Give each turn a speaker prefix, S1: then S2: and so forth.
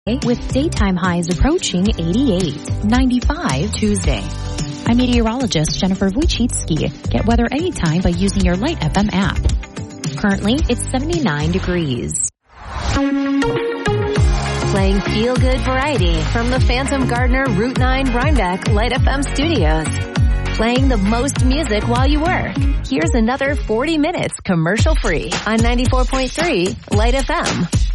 S1: with daytime highs approaching 88, 95 Tuesday. I'm meteorologist Jennifer Wojcicki. Get weather anytime by using your Light FM app. Currently, it's 79 degrees.
S2: Playing feel-good variety from the Phantom Gardener Route 9 Rhinebeck Light FM studios. Playing the most music while you work. Here's another 40 minutes commercial-free on 94.3 Light FM.